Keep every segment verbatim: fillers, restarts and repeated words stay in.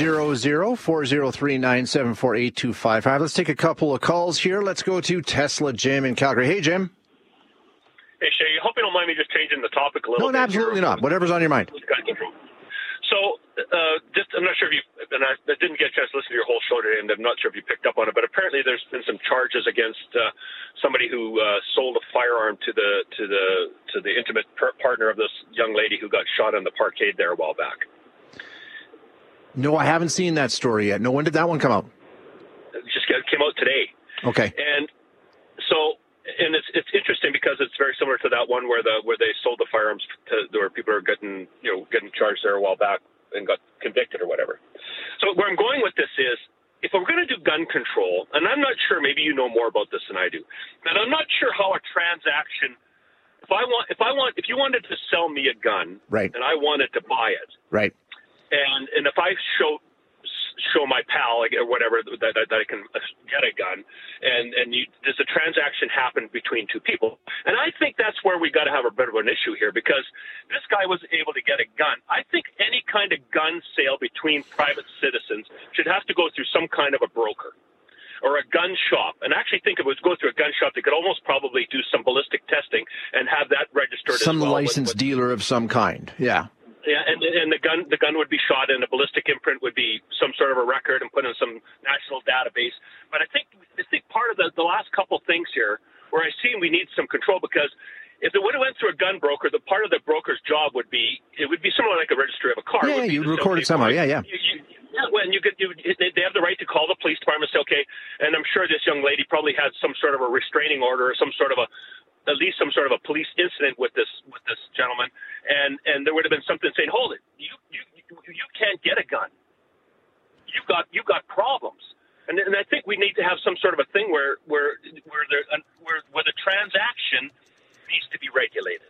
zero zero, four zero three, nine seven four, eight two five five. Let's take a couple of calls here. Let's go to Tesla Jim in Calgary. Hey, Jim. Hey, Shay, I hope you don't mind me just changing the topic a little no, bit. No, absolutely here. not. Whatever's on your mind. So, uh, just I'm not sure if you, and I, I didn't get a chance to listen to your whole show today, and I'm not sure if you picked up on it, but apparently there's been some charges against uh, somebody who uh, sold a firearm to the to the to the intimate per- partner of this young lady who got shot on the parkade there a while back. No, I haven't seen that story yet. No, when did that one come out? It just came out today. Okay. And so. And it's it's interesting because it's very similar to that one where the where they sold the firearms to where people are getting you know getting charged there a while back and got convicted or whatever. So where I'm going with this is if we're going to do gun control, and I'm not sure, maybe you know more about this than I do, and I'm not sure how a transaction. If I want if I want if you wanted to sell me a gun, right, and I wanted to buy it, right, and and if I show. show my pal or whatever that, that, that I can get a gun, and and you, does a transaction happen between two people? And I think that's where we got to have a bit of an issue here because this guy was able to get a gun. I think any kind of gun sale between private citizens should have to go through some kind of a broker or a gun shop. And I actually think if it was go through a gun shop, they could almost probably do some ballistic testing and have that registered some as well. Some licensed with, with, dealer of some kind, yeah. Yeah, and and the gun the gun would be shot, and a ballistic imprint would be some sort of a record and put in some national database. But I think I think part of the, the last couple things here, where I see we need some control, because if it would have went through a gun broker, the part of the broker's job would be it would be similar like a registry of a car. Yeah, you record it somehow. Yeah, yeah. You, you, yeah, when you get you, they have the right to call the police department and say, okay, and I'm sure this young lady probably had some sort of a restraining order or some sort of a at least some sort of a police incident with this with this gentleman, and and there would have been something saying, hold it, you you you can't get a gun. You've got you've got problems, and and I think we need to have some sort of a thing where where where there where where the transaction needs to be regulated.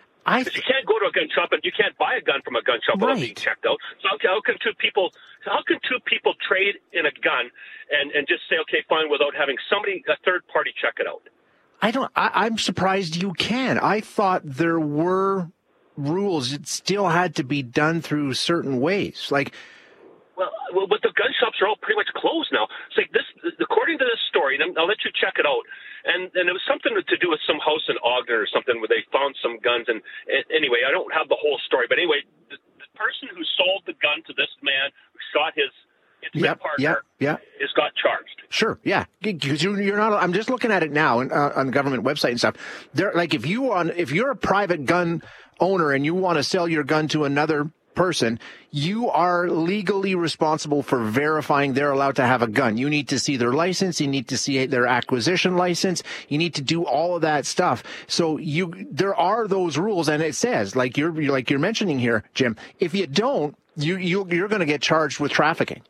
I th- you can't go to a gun shop and you can't buy a gun from a gun shop without right. being checked out. So how, how can two people how can two people trade in a gun and and just say okay fine without having somebody a third party check it out? I don't, I, I'm surprised you can. I thought there were rules. It still had to be done through certain ways. Like, well, well, but the gun shops are all pretty much closed now. It's like this, according to this story, and I'll let you check it out. And, and it was something to do with some house in Ogden or something where they found some guns. And, and anyway, I don't have the whole story, but anyway, the, the person who sold the gun to this man who shot his intimate yep, partner yep, yep. is got charged. Sure, yeah, because you, you're not. I'm just looking at it now uh, on the government website and stuff. They're like if you on if you're a private gun owner and you want to sell your gun to another person, you are legally responsible for verifying they're allowed to have a gun. You need to see their license. You need to see their acquisition license. You need to do all of that stuff. So you there are those rules, and it says like you're like you're mentioning here, Jim. If you don't, you you you're going to get charged with trafficking.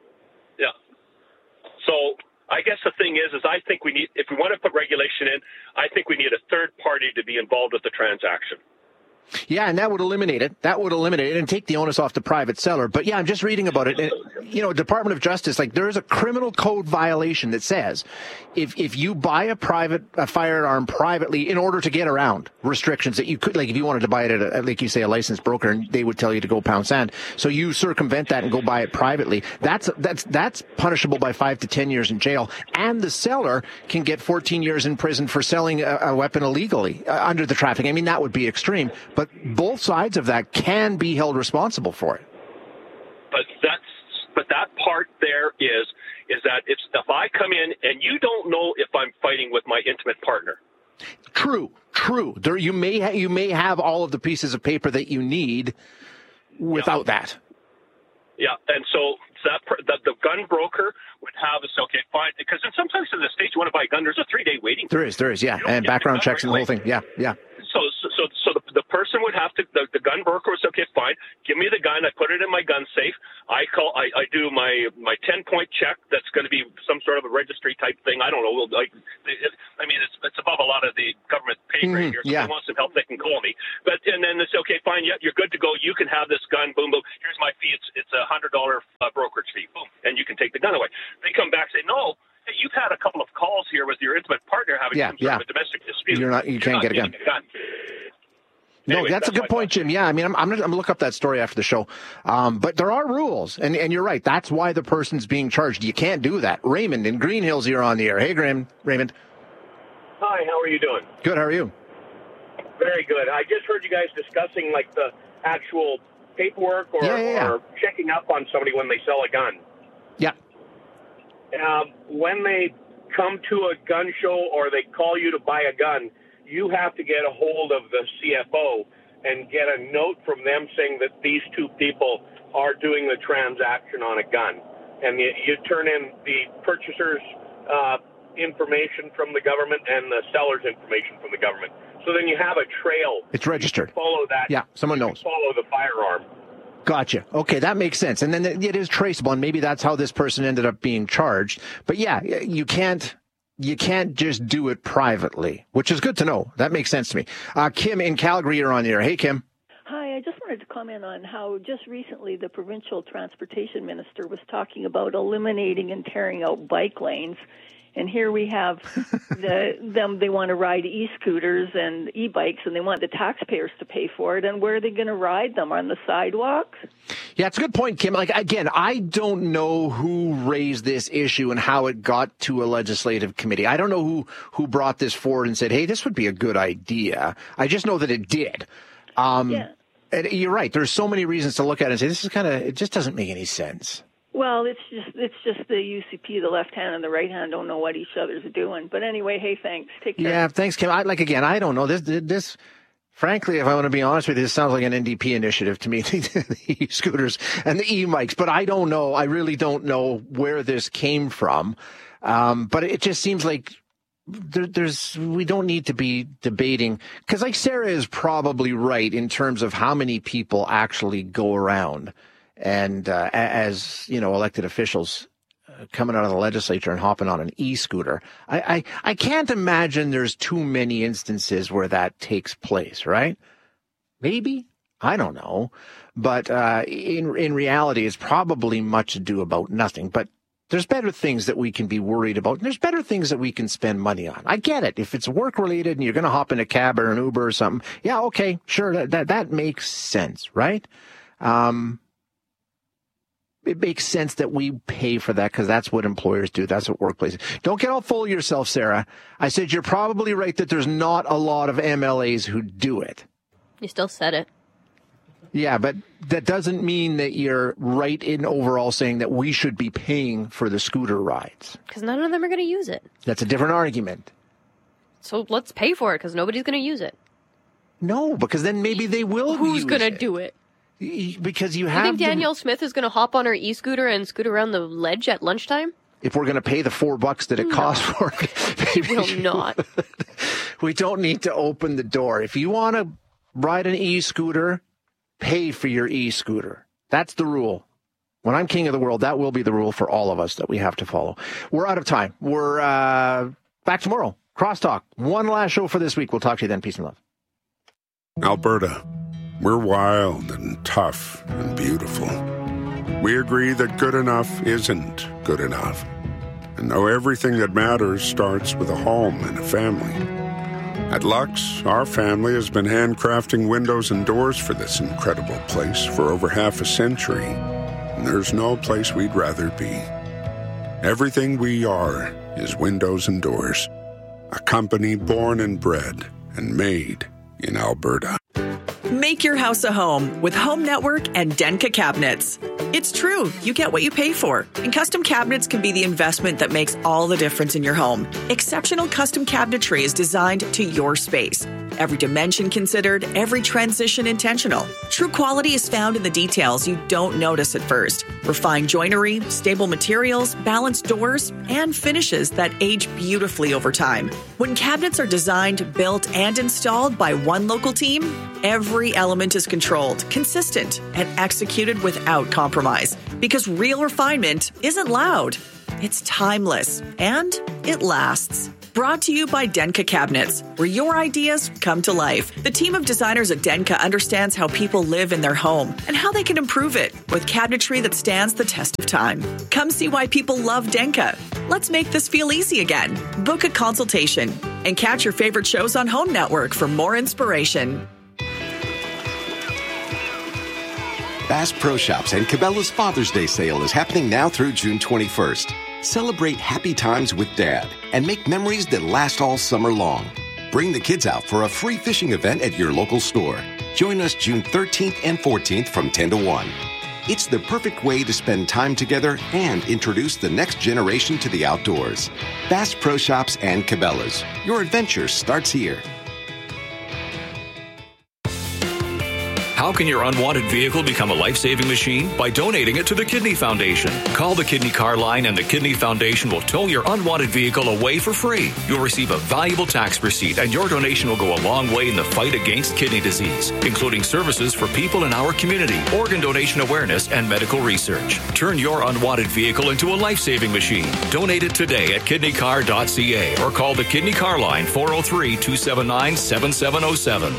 Yeah. So I guess the thing is, is I think we need, if we want to put regulation in, I think we need a third party to be involved with the transaction. Yeah, and that would eliminate it. That would eliminate it and take the onus off the private seller. But yeah, I'm just reading about it. And, you know, Department of Justice, like there is a criminal code violation that says if if you buy a private a firearm privately in order to get around restrictions that you could, like if you wanted to buy it at, a, like you say, a licensed broker, and they would tell you to go pound sand. So you circumvent that and go buy it privately. That's that's that's punishable by five to ten years in jail, and the seller can get fourteen years in prison for selling a, a weapon illegally uh, under the trafficking. I mean, that would be extreme. But both sides of that can be held responsible for it. But that's but that part there is is that if if I come in and you don't know if I'm fighting with my intimate partner. True, true. There you may ha- you may have all of the pieces of paper that you need without yeah. that. Yeah, and so that the, the gun broker would have us okay, fine, because in some places in the States you want to buy a gun, there's a three day waiting. There is, there is, yeah, and background checks and the whole thing. Yeah, yeah. So, so, so, so the, the person would have to, the, the gun broker would say, okay, fine, give me the gun. I put it in my gun safe. I call, I, I do my, my ten point check. That's going to be some sort of a registry type thing. I don't know. Like, it, I mean, it's, it's above a lot of the government pay grade here. So yeah. if they want some help, they can call me. But, and then they say, okay, fine, yeah, you're good to go. You can have this gun. Boom, boom. Here's my fee. It's, it's a hundred dollar uh, brokerage fee. Boom. And you can take the gun away. They come back and say, no. Hey, you've had a couple of calls here with your intimate partner having yeah, some sort yeah. of a domestic dispute. You're not, you You're can't not get a gun. a gun. No, Anyways, that's, that's a good point, Jim. Yeah, I mean, I'm, I'm going to look up that story after the show. Um, but there are rules, and, and you're right. That's why the person's being charged. You can't do that. Raymond in Green Hills, you're on the air. Hey, Graham. Raymond. Hi, how are you doing? Good, how are you? Very good. I just heard you guys discussing, like, the actual paperwork or, yeah, yeah, yeah. or checking up on somebody when they sell a gun. Yeah. Um, when they come to a gun show or they call you to buy a gun, you have to get a hold of the C F O and get a note from them saying that these two people are doing the transaction on a gun. And you, you turn in the purchaser's uh, information from the government and the seller's information from the government. So then you have a trail. It's registered. Follow that. Yeah, someone knows. Follow the firearm. Gotcha. Okay, that makes sense. And then it is traceable, and maybe that's how this person ended up being charged. But yeah, you can't you can't just do it privately, which is good to know. That makes sense to me. Uh, Kim in Calgary, you're on the air. Hey, Kim. Hi, I just wanted to comment on how just recently the provincial transportation minister was talking about eliminating and tearing out bike lanes. And here we have the, them, they want to ride e-scooters and e-bikes, and they want the taxpayers to pay for it. And where are they going to ride them? On the sidewalks? Yeah, it's a good point, Kim. Like, again, I don't know who raised this issue and how it got to a legislative committee. I don't know who, who brought this forward and said, hey, this would be a good idea. I just know that it did. Um, yeah. And you're right. There's so many reasons to look at it and say, this is kind of, it just doesn't make any sense. Well, it's just it's just the U C P, the left hand and the right hand don't know what each other's doing. But anyway, hey, thanks. Take care. Yeah, thanks, Kim. I, like, again, I don't know. This, this, frankly, if I want to be honest with you, this sounds like an N D P initiative to me, the e-scooters and the e-mics. But I don't know. I really don't know where this came from. Um, but it just seems like there, there's we don't need to be debating, because like Sarah is probably right in terms of how many people actually go around. And uh, as, you know, elected officials uh, coming out of the legislature and hopping on an e-scooter, I, I, I can't imagine there's too many instances where that takes place, right? Maybe? I don't know. But uh, in in reality, it's probably much ado about nothing. But there's better things that we can be worried about. And there's better things that we can spend money on. I get it. If it's work-related and you're going to hop in a cab or an Uber or something, yeah, okay, sure, that that, that makes sense, right? Um It makes sense that we pay for that because that's what employers do. That's what workplaces. Don't get all full of yourself, Sarah. I said you're probably right that there's not a lot of M L As who do it. You still said it. Yeah, but that doesn't mean that you're right in overall saying that we should be paying for the scooter rides. Because none of them are going to use it. That's a different argument. So let's pay for it because nobody's going to use it. No, because then maybe they will Who's going to do it? Because you have. You think Danielle the, Smith is going to hop on her e-scooter and scoot around the ledge at lunchtime? If we're going to pay the four bucks that it no. costs for it, maybe will not. We don't need to open the door. If you want to ride an e-scooter, pay for your e-scooter. That's the rule. When I'm king of the world, that will be the rule for all of us that we have to follow. We're out of time. We're uh, back tomorrow. Crosstalk. One last show for this week. We'll talk to you then. Peace and love. Alberta. We're wild and tough and beautiful. We agree that good enough isn't good enough. And know everything that matters starts with a home and a family. At Lux, our family has been handcrafting windows and doors for this incredible place for over half a century. And there's no place we'd rather be. Everything we are is windows and doors. A company born and bred and made in Alberta. Make your house a home with Home Network and Denka Cabinets. It's true, you get what you pay for. And custom cabinets can be the investment that makes all the difference in your home. Exceptional custom cabinetry is designed to your space. Every dimension considered, every transition intentional. True quality is found in the details you don't notice at first. Refined joinery, stable materials, balanced doors, and finishes that age beautifully over time. When cabinets are designed, built, and installed by one local team, every element is controlled, consistent, and executed without compromise. Because real refinement isn't loud, it's timeless, and it lasts. Brought to you by Denka Cabinets, where your ideas come to life. The team of designers at Denka understands how people live in their home and how they can improve it with cabinetry that stands the test of time. Come see why people love Denka. Let's make this feel easy again. Book a consultation and catch your favorite shows on Home Network for more inspiration. Bass Pro Shops and Cabela's Father's Day sale is happening now through June twenty-first. Celebrate happy times with Dad and make memories that last all summer long. Bring the kids out for a free fishing event at your local store. Join us June thirteenth and fourteenth from ten to one. It's the perfect way to spend time together and introduce the next generation to the outdoors. Bass Pro Shops and Cabela's. Your adventure starts here. How can your unwanted vehicle become a life-saving machine? By donating it to the Kidney Foundation. Call the Kidney Car Line and the Kidney Foundation will tow your unwanted vehicle away for free. You'll receive a valuable tax receipt and your donation will go a long way in the fight against kidney disease, including services for people in our community, organ donation awareness, and medical research. Turn your unwanted vehicle into a life-saving machine. Donate it today at kidney car dot c a or call the Kidney Car Line four oh three, two seven nine, seven seven oh seven.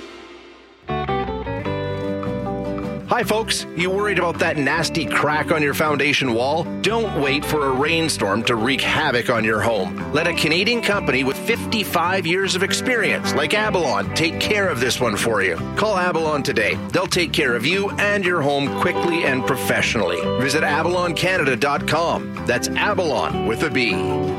Hi, folks. You worried about that nasty crack on your foundation wall? Don't wait for a rainstorm to wreak havoc on your home. Let a Canadian company with fifty-five years of experience, like Abalon, take care of this one for you. Call Abalon today. They'll take care of you and your home quickly and professionally. Visit abalon canada dot com. That's Abalon with a B.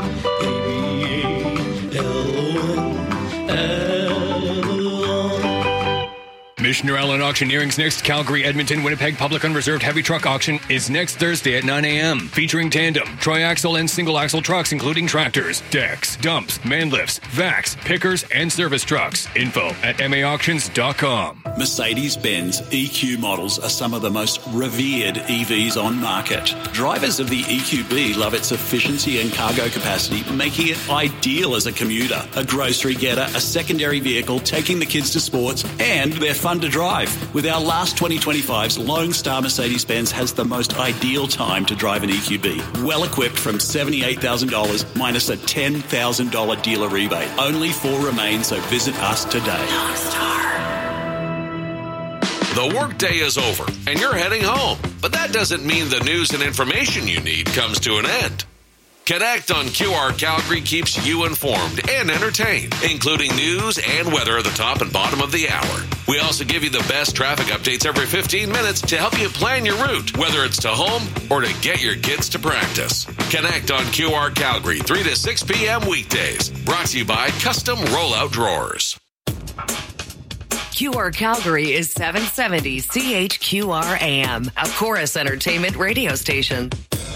Missioner Allen Auctioneering's next Calgary, Edmonton, Winnipeg Public Unreserved Heavy Truck Auction is next Thursday at nine a.m. featuring tandem, triaxle, and single-axle trucks, including tractors, decks, dumps, man lifts, vacs, pickers, and service trucks. Info at m a auctions dot com. Mercedes-Benz E Q models are some of the most revered E Vs on market. Drivers of the E Q B love its efficiency and cargo capacity, making it ideal as a commuter, a grocery getter, a secondary vehicle, taking the kids to sports, and they're fun to drive. With our last twenty twenty-fives, Lone Star Mercedes-Benz has the most ideal time to drive an E Q B. Well equipped from seventy-eight thousand dollars minus a ten thousand dollars dealer rebate. Only four remain, so visit us today. Lone Star. The workday is over and you're heading home, but that doesn't mean the news and information you need comes to an end. Connect on Q R Calgary keeps you informed and entertained, including news and weather at the top and bottom of the hour. We also give you the best traffic updates every fifteen minutes to help you plan your route, whether it's to home or to get your kids to practice. Connect on Q R Calgary, three to six p.m. weekdays. Brought to you by Custom Rollout Drawers. Q R Calgary is seven seventy C H Q R A M, a Chorus Entertainment radio station.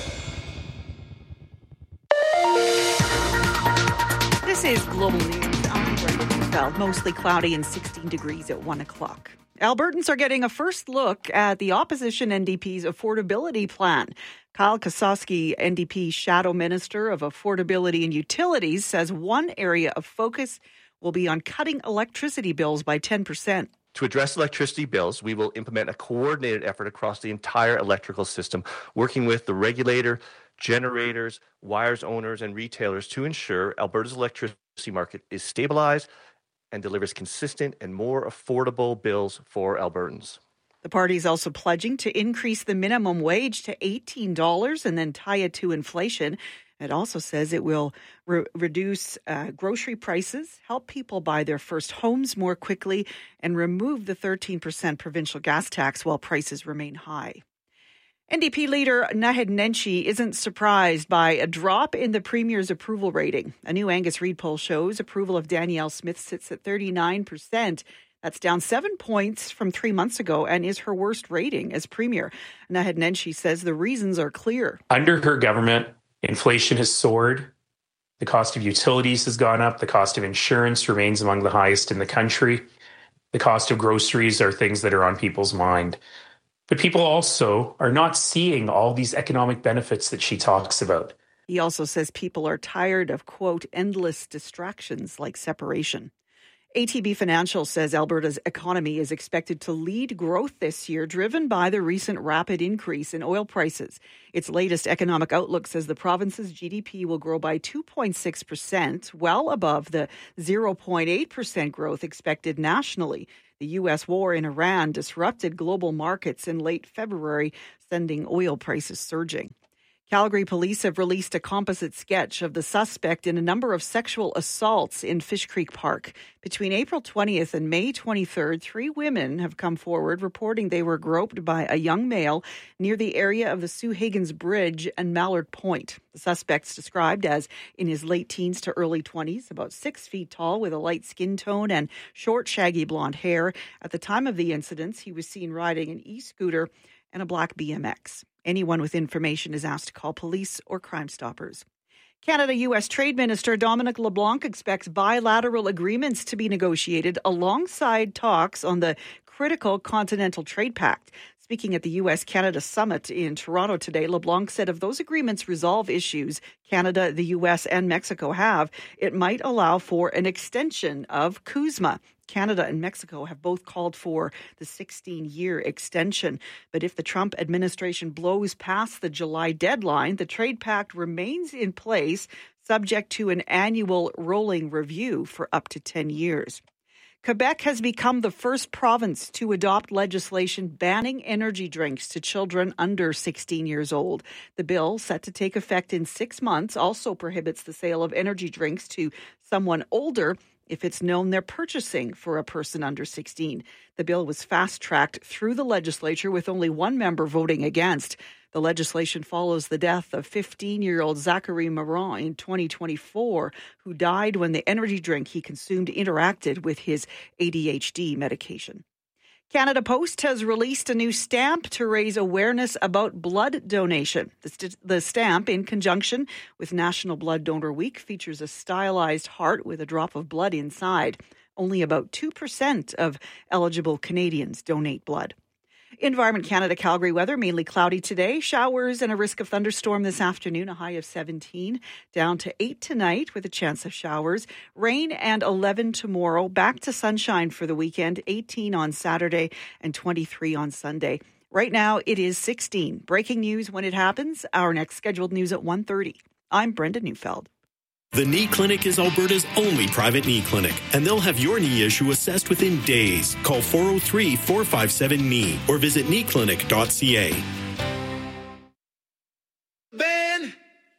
This is Global News. I'm Brenda Neufeld. Mostly cloudy and sixteen degrees at one o'clock. Albertans are getting a first look at the opposition N D P's affordability plan. Kyle Kosowski, N D P Shadow Minister of Affordability and Utilities, says one area of focus will be on cutting electricity bills by ten percent. To address electricity bills, we will implement a coordinated effort across the entire electrical system, working with the regulator, generators, wires owners, and retailers to ensure Alberta's electricity market is stabilized and delivers consistent and more affordable bills for Albertans. The party is also pledging to increase the minimum wage to eighteen dollars and then tie it to inflation. It also says it will re- reduce uh, grocery prices, help people buy their first homes more quickly, and remove the thirteen percent provincial gas tax while prices remain high. N D P leader Naheed Nenshi isn't surprised by a drop in the Premier's approval rating. A new Angus Reid poll shows approval of Danielle Smith sits at thirty-nine percent. That's down seven points from three months ago and is her worst rating as Premier. Naheed Nenshi says the reasons are clear. Under her government, inflation has soared. The cost of utilities has gone up. The cost of insurance remains among the highest in the country. The cost of groceries are things that are on people's mind. But people also are not seeing all these economic benefits that she talks about. He also says people are tired of, quote, endless distractions like separation. A T B Financial says Alberta's economy is expected to lead growth this year, driven by the recent rapid increase in oil prices. Its latest economic outlook says the province's G D P will grow by two point six percent, well above the zero point eight percent growth expected nationally. The U S war in Iran disrupted global markets in late February, sending oil prices surging. Calgary police have released a composite sketch of the suspect in a number of sexual assaults in Fish Creek Park. Between April twentieth and May twenty-third, three women have come forward reporting they were groped by a young male near the area of the Sue Higgins Bridge and Mallard Point. The suspect's described as in his late teens to early twenties, about six feet tall with a light skin tone and short, shaggy blonde hair. At the time of the incidents, he was seen riding an e-scooter and a black B M X. Anyone with information is asked to call police or Crime Stoppers. Canada-U S Trade Minister Dominic LeBlanc expects bilateral agreements to be negotiated alongside talks on the critical Continental Trade Pact. Speaking at the U S-Canada Summit in Toronto today, LeBlanc said if those agreements resolve issues Canada, the U S, and Mexico have, it might allow for an extension of CUSMA. Canada and Mexico have both called for the sixteen-year extension. But if the Trump administration blows past the July deadline, the trade pact remains in place, subject to an annual rolling review for up to ten years. Quebec has become the first province to adopt legislation banning energy drinks to children under sixteen years old. The bill, set to take effect in six months, also prohibits the sale of energy drinks to someone older if it's known they're purchasing for a person under sixteen. The bill was fast-tracked through the legislature with only one member voting against. The legislation follows the death of fifteen-year-old Zachary Morin in twenty twenty-four, who died when the energy drink he consumed interacted with his A D H D medication. Canada Post has released a new stamp to raise awareness about blood donation. The, st- the stamp, in conjunction with National Blood Donor Week, features a stylized heart with a drop of blood inside. Only about two percent of eligible Canadians donate blood. Environment Canada Calgary weather, mainly cloudy today. Showers and a risk of thunderstorm this afternoon, a high of seventeen. Down to eight tonight with a chance of showers. Rain and eleven tomorrow. Back to sunshine for the weekend. eighteen on Saturday and twenty-three on Sunday. Right now it is sixteen. Breaking news when it happens. Our next scheduled news at one thirty. I'm Brenda Neufeld. The Knee Clinic is Alberta's only private knee clinic, and they'll have your knee issue assessed within days. Call four oh three, four five seven, K N E E or visit knee clinic dot c a.